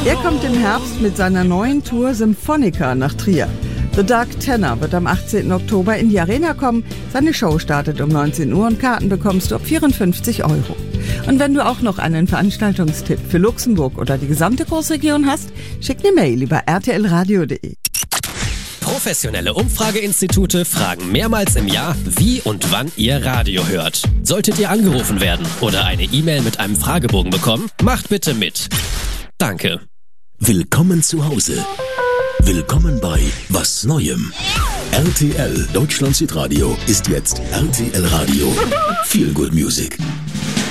Er kommt im Herbst mit seiner neuen Tour Symphonica nach Trier. The Dark Tenor wird am 18. Oktober in die Arena kommen. Seine Show startet um 19 Uhr und Karten bekommst du ab 54 €. Und wenn du auch noch einen Veranstaltungstipp für Luxemburg oder die gesamte Großregion hast, schick eine Mail über rtlradio.de. Professionelle Umfrageinstitute fragen mehrmals im Jahr, wie und wann ihr Radio hört. Solltet ihr angerufen werden oder eine E-Mail mit einem Fragebogen bekommen, macht bitte mit. Danke. Willkommen zu Hause. Willkommen bei Was Neuem. RTL Deutschland Südradio ist jetzt RTL Radio. Feel Good Music.